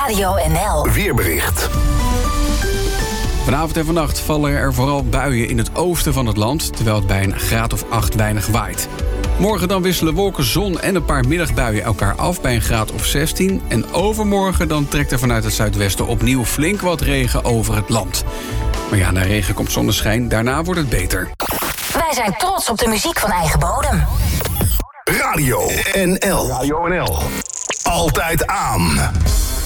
Radio NL. Weerbericht. Vanavond en vannacht vallen er vooral buien in het oosten van het land, terwijl het bij een graad of 8 weinig waait. Morgen dan wisselen wolken, zon en een paar middagbuien elkaar af bij een graad of 16. En overmorgen dan trekt er vanuit het zuidwesten opnieuw flink wat regen over het land. Maar ja, na regen komt zonneschijn, daarna wordt het beter. Wij zijn trots op de muziek van eigen bodem. Radio NL. Altijd aan.